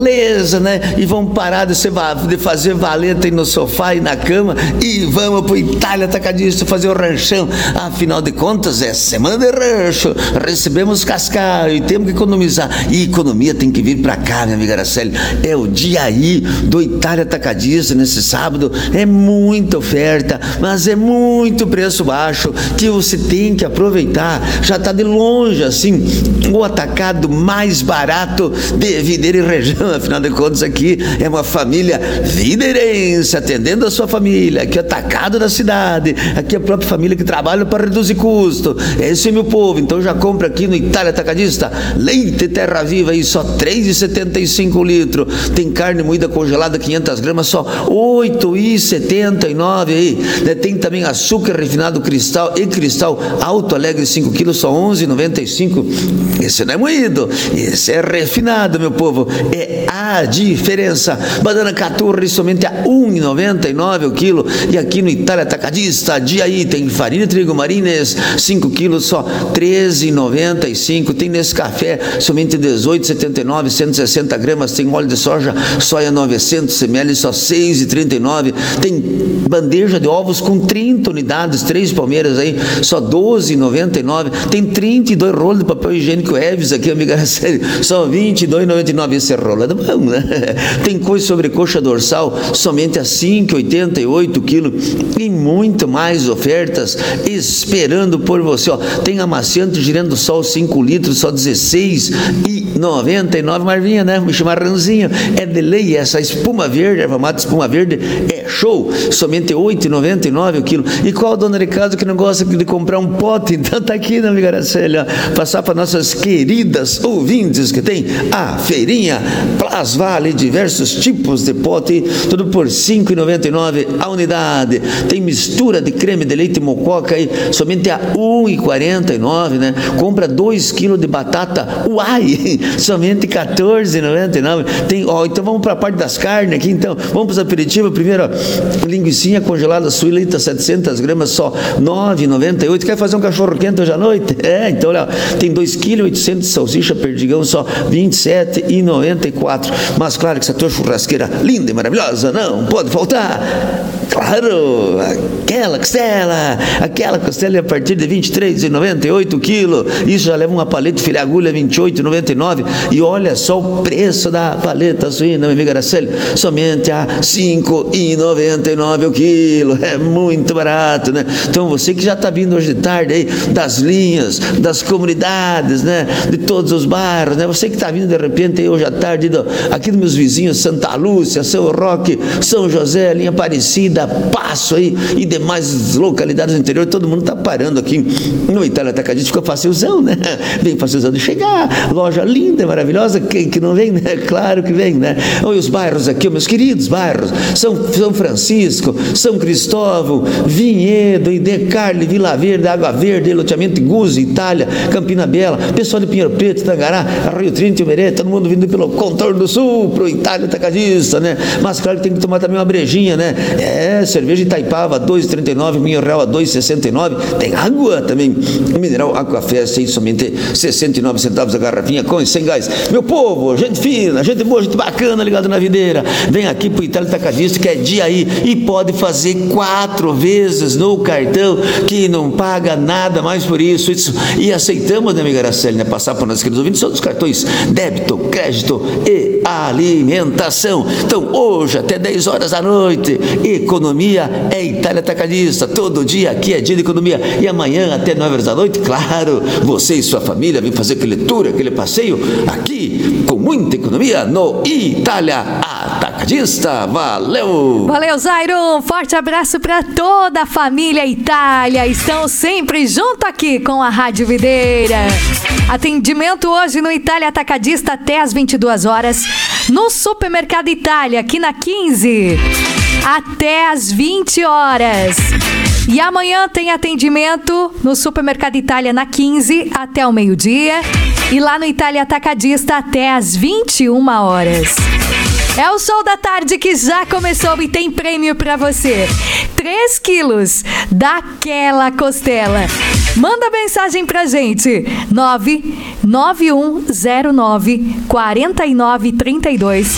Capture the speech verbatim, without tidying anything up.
Beleza, né? E vamos parar de, ser, de fazer valeta aí no sofá e na cama e vamos pro Itália Atacadista fazer o ranchão. Afinal de contas, é semana de rancho, recebemos cascalho e temos que economizar. E economia tem que vir pra cá, minha amiga Araceli. É o dia aí do Itália Atacadista nesse sábado. É muita oferta, mas é muito preço baixo que você tem que aproveitar. Já tá de longe, assim, o atacado mais barato de Videira e região. Afinal de contas, aqui é uma família videirense atendendo a sua família, aqui é atacado da cidade, aqui é a própria família que trabalha para reduzir custo. Esse é meu povo, então já compra aqui no Itália Atacadista leite Terra Viva aí, só três reais e setenta e cinco o litro. Tem carne moída congelada quinhentas gramas, só oito reais e setenta e nove aí. Tem também açúcar refinado cristal e cristal Alto Alegre cinco quilos, só onze reais e noventa e cinco. Esse não é moído, esse é refinado, meu povo. É a diferença. Banana caturra somente a um real e noventa e nove o quilo. E aqui no Itália Atacadista, dia aí, tem farinha de trigo Marines, cinco quilos, só treze reais e noventa e cinco. Tem nesse café somente dezoito reais e setenta e nove, cento e sessenta gramas. Tem óleo de soja, soia novecentos mililitros, só seis reais e trinta e nove. Tem bandeja de ovos com trinta unidades, três palmeiras aí, só doze reais e noventa e nove. Tem trinta e dois rolos de papel higiênico Eves aqui, amiga, sério, só vinte e dois reais e noventa e nove. Esse rolo é do bom, né? Tem coisa sobre coxa dorsal somente a cinco reais e oitenta e oito o quilo. E muito mais ofertas esperando por você, ó. Tem amaciante girando do sol cinco litros, só dezesseis reais e noventa e nove. Marvinha, né? Me chama Ranzinho. É de lei essa espuma verde, erva mate espuma verde, é show. Somente oito reais e noventa e nove o quilo. E qual dona de casa que não gosta de comprar um pote? Então tá aqui, né, amiga Araceli? Passar para nossas queridas ouvintes que tem a feirinha Plas Vale, diversos tipos de pote, tudo por cinco reais e noventa e nove a unidade. Tem mistura de creme de leite mococa aí, somente a um real e quarenta e nove, né? Compra dois quilos de batata, uai, somente quatorze reais e noventa e nove. Tem, ó, então vamos para a parte das carnes aqui, então. Vamos para os aperitivos. Primeiro, ó, linguicinha congelada suína, setecentas gramas, só nove reais e noventa e oito. Quer fazer um cachorro quente hoje à noite? É, então, olha, tem dois quilos e oitocentos de salsicha perdigão, só vinte e sete reais e noventa e quatro. Mas claro que essa tua churrasqueira linda e maravilhosa não pode faltar. Claro, aquela costela, aquela costela é a partir de vinte e três reais e noventa e oito o quilo. Isso já leva uma paleta de filé agulha, vinte e oito reais e noventa e nove. E olha só o preço da paleta suína, minha amiga Araceli, somente a cinco reais e noventa e nove o quilo. É muito barato, né? Então você que já está vindo hoje de tarde aí das linhas, das comunidades, né? De todos os bairros, né? Você que está vindo de repente aí hoje à tarde do, aqui dos meus vizinhos, Santa Lúcia, São Roque, São José, linha Aparecida, Passo aí e demais localidades do interior, todo mundo está parando aqui no Itália Atacadista. Fica facilzão, né? Bem facilzão de chegar, loja linda, maravilhosa. Quem que não vem, né? Claro que vem, né? Olha os bairros aqui, meus queridos bairros: São, São Francisco, São Cristóvão, Vinhedo, Idecarle, Vila Verde, Água Verde, Loteamento Guzzi, Itália, Campina Bela, pessoal de Pinheiro Preto, Tangará, Rio Trinta e Umerê, todo mundo vindo pelo contorno do sul pro Itália Atacadista, né? Mas claro que tem que tomar também uma brejinha, né? É, cerveja Itaipava, dois reais e trinta e nove, Minho Real a dois reais e sessenta e nove. Tem água também, mineral Aquafest aí, somente sessenta e nove centavos a garrafinha com cem gás. Meu povo, gente fina, gente boa, gente bacana, ligado na videira. Vem aqui pro Itália Atacadista, que é dia aí, e pode fazer quatro vezes no cartão, que não paga nada mais por isso. isso. E aceitamos, né, amiga Araceli, né? Passar para nós queridos ouvintes todos os cartões: débito, crédito e alimentação. Então, hoje até dez horas da noite, economia é Itália Atacadista. Todo dia aqui é dia de economia. E amanhã até nove horas da noite, claro, você e sua família vêm fazer aquele tour, aquele passeio aqui com muita economia no Itália Atacadista. Valeu! Valeu, Zairo! Um forte abraço para toda a família Itália. Estão sempre junto aqui com a Rádio Videira. Atendimento hoje no Itália Atacadista até às vinte e duas horas. No Supermercado Itália, aqui na quinze, até às vinte horas. E amanhã tem atendimento no Supermercado Itália na quinze até o meio-dia. E lá no Itália Atacadista até às vinte e uma horas. É o Show da Tarde que já começou e tem prêmio pra você. três quilos daquela costela. Manda mensagem pra gente. nove nove um zero nove quatro nove três dois.